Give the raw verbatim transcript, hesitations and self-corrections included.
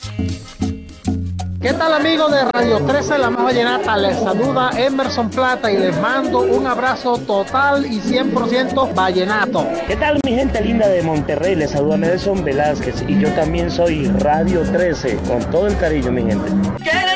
¿Qué tal amigos de Radio trece, la más vallenata? Les saluda Emerson Plata y les mando un abrazo total y cien por ciento vallenato. ¿Qué tal mi gente linda de Monterrey? Les saluda Nelson Velázquez y yo también soy Radio trece, con todo el cariño mi gente.